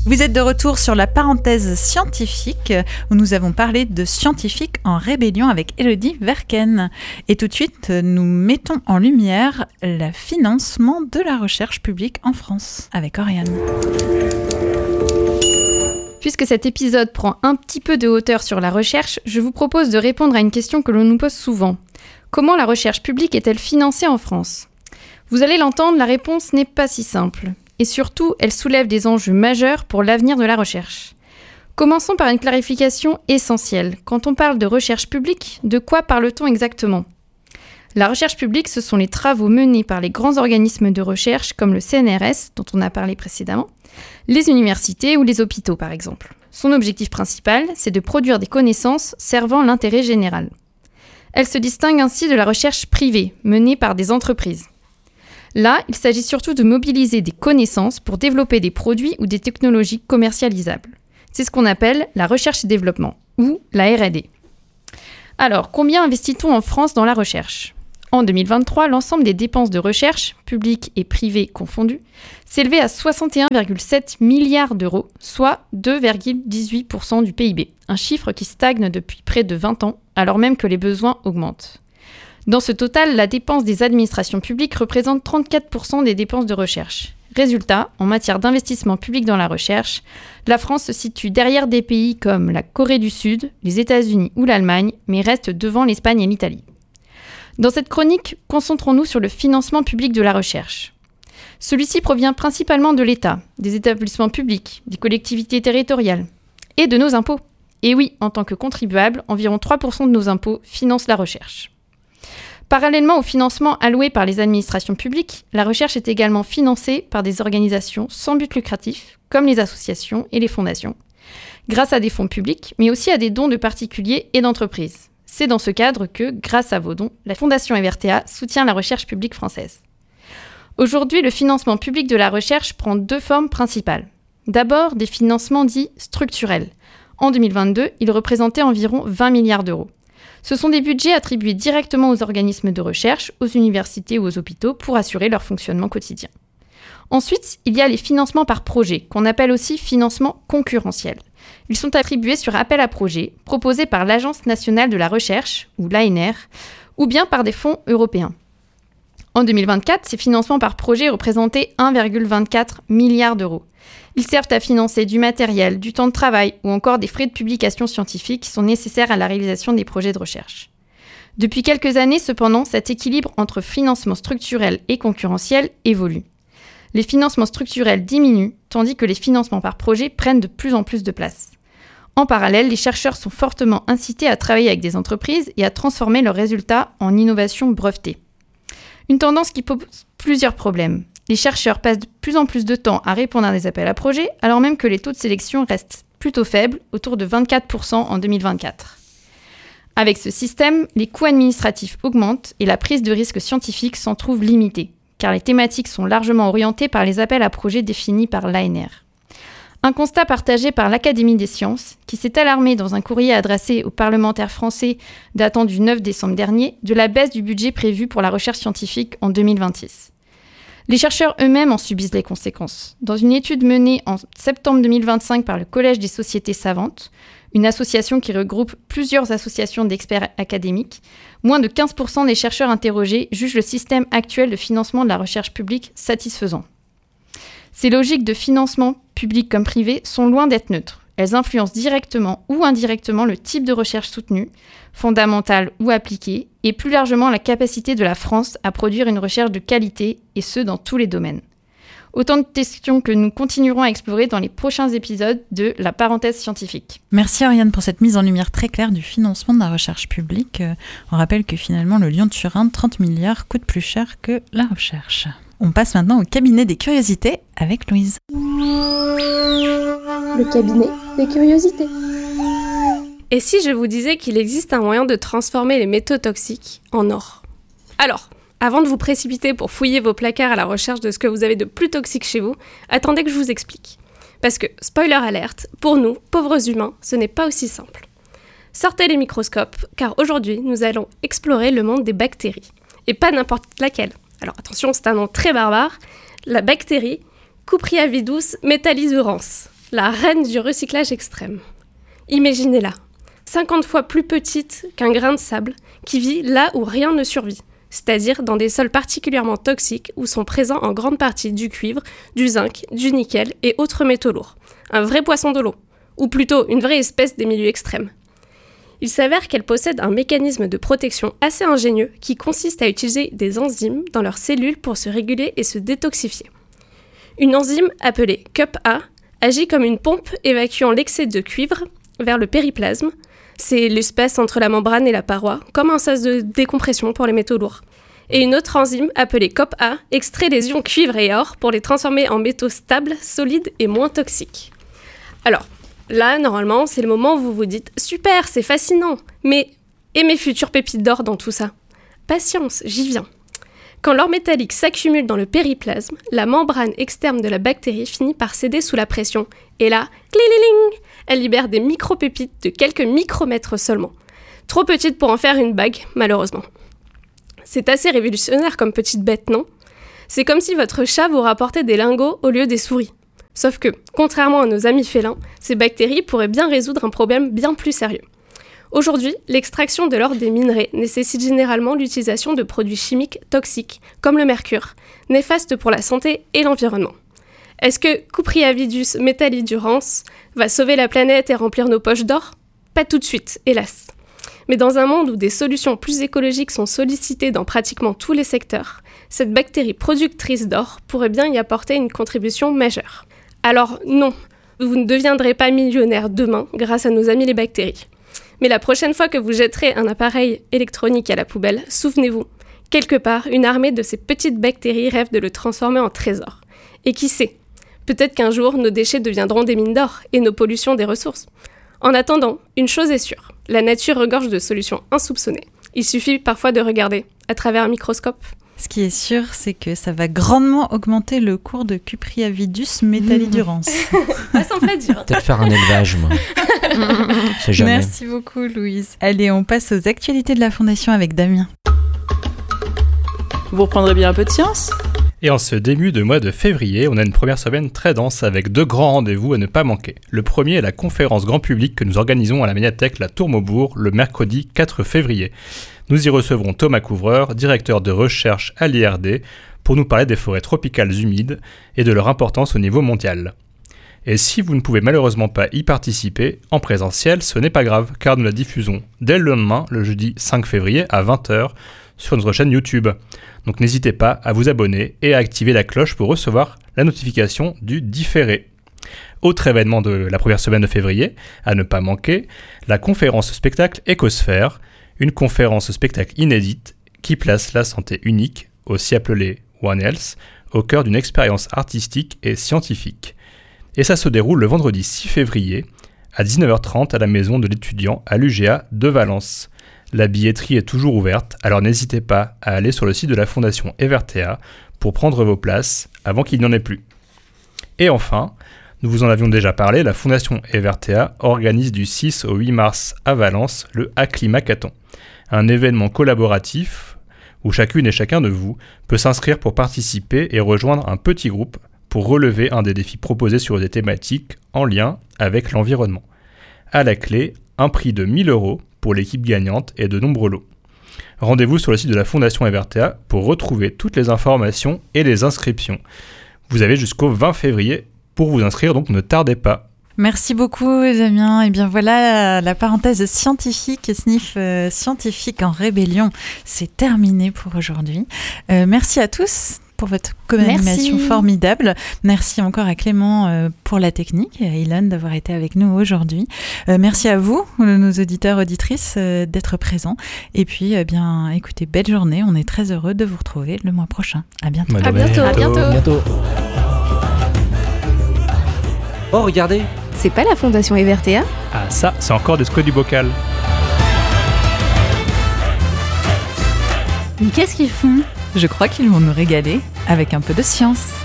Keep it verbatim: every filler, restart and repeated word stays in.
Vous êtes de retour sur la parenthèse scientifique où nous avons parlé de scientifiques en rébellion avec Élodie Verken. Et tout de suite, nous mettons en lumière le financement de la recherche publique en France avec Oriane. Puisque cet épisode prend un petit peu de hauteur sur la recherche, je vous propose de répondre à une question que l'on nous pose souvent. Comment la recherche publique est-elle financée en France ? Vous allez l'entendre, la réponse n'est pas si simple. Et surtout, elle soulève des enjeux majeurs pour l'avenir de la recherche. Commençons par une clarification essentielle. Quand on parle de recherche publique, de quoi parle-t-on exactement ? La recherche publique, ce sont les travaux menés par les grands organismes de recherche comme le C N R S, dont on a parlé précédemment, les universités ou les hôpitaux par exemple. Son objectif principal, c'est de produire des connaissances servant l'intérêt général. Elle se distingue ainsi de la recherche privée, menée par des entreprises. Là, il s'agit surtout de mobiliser des connaissances pour développer des produits ou des technologies commercialisables. C'est ce qu'on appelle la recherche et développement, ou la R et D. Alors, combien investit-on en France dans la recherche ? En deux mille vingt-trois, l'ensemble des dépenses de recherche, publiques et privées confondues, s'élevait à soixante et un virgule sept milliards d'euros, soit deux virgule dix-huit pour cent du P I B, un chiffre qui stagne depuis près de vingt ans, alors même que les besoins augmentent. Dans ce total, la dépense des administrations publiques représente trente-quatre pour cent des dépenses de recherche. Résultat, en matière d'investissement public dans la recherche, la France se situe derrière des pays comme la Corée du Sud, les États-Unis ou l'Allemagne, mais reste devant l'Espagne et l'Italie. Dans cette chronique, concentrons-nous sur le financement public de la recherche. Celui-ci provient principalement de l'État, des établissements publics, des collectivités territoriales et de nos impôts. Et oui, en tant que contribuables, environ trois pour cent de nos impôts financent la recherche. Parallèlement au financement alloué par les administrations publiques, la recherche est également financée par des organisations sans but lucratif, comme les associations et les fondations, grâce à des fonds publics, mais aussi à des dons de particuliers et d'entreprises. C'est dans ce cadre que, grâce à vos dons, la Fondation E V R T A soutient la recherche publique française. Aujourd'hui, le financement public de la recherche prend deux formes principales. D'abord, des financements dits structurels. En deux mille vingt-deux, ils représentaient environ vingt milliards d'euros. Ce sont des budgets attribués directement aux organismes de recherche, aux universités ou aux hôpitaux pour assurer leur fonctionnement quotidien. Ensuite, il y a les financements par projet, qu'on appelle aussi financement concurrentiel. Ils sont attribués sur appel à projet, proposés par l'Agence nationale de la recherche, ou l'A N R, ou bien par des fonds européens. En deux mille vingt-quatre, ces financements par projet représentaient un virgule vingt-quatre milliard d'euros. Ils servent à financer du matériel, du temps de travail ou encore des frais de publication scientifique qui sont nécessaires à la réalisation des projets de recherche. Depuis quelques années, cependant, cet équilibre entre financement structurel et concurrentiel évolue. Les financements structurels diminuent, tandis que les financements par projet prennent de plus en plus de place. En parallèle, les chercheurs sont fortement incités à travailler avec des entreprises et à transformer leurs résultats en innovation brevetée. Une tendance qui pose plusieurs problèmes. Les chercheurs passent de plus en plus de temps à répondre à des appels à projets, alors même que les taux de sélection restent plutôt faibles, autour de vingt-quatre pour cent en deux mille vingt-quatre. Avec ce système, les coûts administratifs augmentent et la prise de risque scientifique s'en trouve limitée, car les thématiques sont largement orientées par les appels à projets définis par l'A N R. Un constat partagé par l'Académie des sciences, qui s'est alarmée dans un courrier adressé aux parlementaires français datant du neuf décembre dernier de la baisse du budget prévu pour la recherche scientifique en deux mille vingt-six. Les chercheurs eux-mêmes en subissent les conséquences. Dans une étude menée en septembre deux mille vingt-cinq par le Collège des sociétés savantes, une association qui regroupe plusieurs associations d'experts académiques, moins de quinze pour cent des chercheurs interrogés jugent le système actuel de financement de la recherche publique satisfaisant. Ces logiques de financement, public comme privé, sont loin d'être neutres. Elles influencent directement ou indirectement le type de recherche soutenue, fondamentale ou appliquée, et plus largement la capacité de la France à produire une recherche de qualité, et ce dans tous les domaines. Autant de questions que nous continuerons à explorer dans les prochains épisodes de La parenthèse scientifique. Merci Oriane pour cette mise en lumière très claire du financement de la recherche publique. On rappelle que finalement le Lyon-Turin, trente milliards, coûte plus cher que la recherche. On passe maintenant au cabinet des curiosités avec Louise. Le cabinet des curiosités. Et si je vous disais qu'il existe un moyen de transformer les métaux toxiques en or ? Alors, avant de vous précipiter pour fouiller vos placards à la recherche de ce que vous avez de plus toxique chez vous, attendez que je vous explique. Parce que, spoiler alerte, pour nous, pauvres humains, ce n'est pas aussi simple. Sortez les microscopes, car aujourd'hui, nous allons explorer le monde des bactéries. Et pas n'importe laquelle. Alors attention, c'est un nom très barbare. La bactérie Cupriavidus metallisurans. la reine du recyclage extrême. Imaginez-la, cinquante fois plus petite qu'un grain de sable, qui vit là où rien ne survit, c'est-à-dire dans des sols particulièrement toxiques où sont présents en grande partie du cuivre, du zinc, du nickel et autres métaux lourds. Un vrai poisson de l'eau, ou plutôt une vraie espèce des milieux extrêmes. Il s'avère qu'elle possède un mécanisme de protection assez ingénieux qui consiste à utiliser des enzymes dans leurs cellules pour se réguler et se détoxifier. Une enzyme appelée C U P A agit comme une pompe évacuant l'excès de cuivre vers le périplasme. C'est l'espace entre la membrane et la paroi, comme un sas de décompression pour les métaux lourds. Et une autre enzyme appelée C O P A extrait les ions cuivre et or pour les transformer en métaux stables, solides et moins toxiques. Alors, là, normalement, c'est le moment où vous vous dites « Super, c'est fascinant !» Mais, et mes futures pépites d'or dans tout ça ? Patience, j'y viens. Quand l'or métallique s'accumule dans le périplasme, la membrane externe de la bactérie finit par céder sous la pression. Et là, clililing, elle libère des micro-pépites de quelques micromètres seulement. Trop petites pour en faire une bague, malheureusement. C'est assez révolutionnaire comme petite bête, non ? C'est comme si votre chat vous rapportait des lingots au lieu des souris. Sauf que, contrairement à nos amis félins, ces bactéries pourraient bien résoudre un problème bien plus sérieux. Aujourd'hui, l'extraction de l'or des minerais nécessite généralement l'utilisation de produits chimiques toxiques, comme le mercure, néfastes pour la santé et l'environnement. Est-ce que Cupriavidus metallidurans va sauver la planète et remplir nos poches d'or ? Pas tout de suite, hélas. Mais dans un monde où des solutions plus écologiques sont sollicitées dans pratiquement tous les secteurs, cette bactérie productrice d'or pourrait bien y apporter une contribution majeure. Alors non, vous ne deviendrez pas millionnaire demain grâce à nos amis les bactéries. Mais la prochaine fois que vous jetterez un appareil électronique à la poubelle, souvenez-vous, quelque part, une armée de ces petites bactéries rêve de le transformer en trésor. Et qui sait, peut-être qu'un jour, nos déchets deviendront des mines d'or et nos pollutions des ressources. En attendant, une chose est sûre, la nature regorge de solutions insoupçonnées. Il suffit parfois de regarder à travers un microscope. Ce qui est sûr, c'est que ça va grandement augmenter le cours de Cupriavidus metallidurans. Pas sans plaisir. Peut-être faire un élevage, moi. C'est jamais. Merci beaucoup, Louise. Allez, on passe aux actualités de la Fondation avec Damien. Vous reprendrez bien un peu de science ? Et en ce début de mois de février, on a une première semaine très dense avec deux grands rendez-vous à ne pas manquer. Le premier est la conférence grand public que nous organisons à la médiathèque La Tour Maubourg le mercredi quatre février. Nous y recevrons Thomas Couvreur, directeur de recherche à l'I R D, pour nous parler des forêts tropicales humides et de leur importance au niveau mondial. Et si vous ne pouvez malheureusement pas y participer, en présentiel, ce n'est pas grave, car nous la diffusons dès le lendemain, le jeudi cinq février, à vingt heures, sur notre chaîne YouTube. Donc n'hésitez pas à vous abonner et à activer la cloche pour recevoir la notification du différé. Autre événement de la première semaine de février, à ne pas manquer, la conférence spectacle Écosphère, une conférence spectacle inédite qui place la santé unique, aussi appelée One Health, au cœur d'une expérience artistique et scientifique. Et ça se déroule le vendredi six février à dix-neuf heures trente à la maison de l'étudiant à l'U G A de Valence. La billetterie est toujours ouverte, alors n'hésitez pas à aller sur le site de la Fondation Evertea pour prendre vos places avant qu'il n'y en ait plus. Et enfin, nous vous en avions déjà parlé, la Fondation Evertea organise du six au huit mars à Valence le Acclimacathon, un événement collaboratif où chacune et chacun de vous peut s'inscrire pour participer et rejoindre un petit groupe pour relever un des défis proposés sur des thématiques en lien avec l'environnement. À la clé, un prix de mille euros pour l'équipe gagnante et de nombreux lots. Rendez-vous sur le site de la Fondation Evertea pour retrouver toutes les informations et les inscriptions. Vous avez jusqu'au vingt février pour vous inscrire, donc ne tardez pas. Merci beaucoup, Damien. Et bien voilà, la parenthèse scientifique, Sniff euh, scientifique en rébellion, c'est terminé pour aujourd'hui. Euh, merci à tous pour votre co-animation formidable. Merci encore à Clément euh, pour la technique et à Ilan d'avoir été avec nous aujourd'hui. Euh, merci à vous, nos auditeurs, auditrices, euh, d'être présents. Et puis, euh, bien, écoutez, belle journée. On est très heureux de vous retrouver le mois prochain. À bientôt. À bientôt. À bientôt. À bientôt. Oh, regardez. C'est pas la Fondation Evertea ? Ah ça, c'est encore des squats du bocal. Mais qu'est-ce qu'ils font ? Je crois qu'ils vont nous régaler avec un peu de science.